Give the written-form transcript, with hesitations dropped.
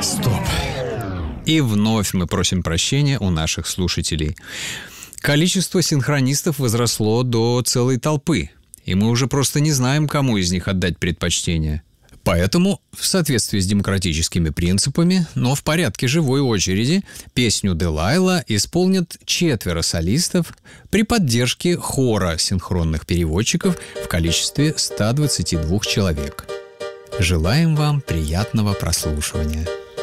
Стоп. И вновь мы просим прощения у наших слушателей. Количество синхронистов возросло до целой толпы, и мы уже просто не знаем, кому из них отдать предпочтение. Поэтому, в соответствии с демократическими принципами, но в порядке живой очереди, песню «Делайла» исполнят 4 солистов при поддержке хора синхронных переводчиков в количестве 122 человек. Желаем вам приятного прослушивания.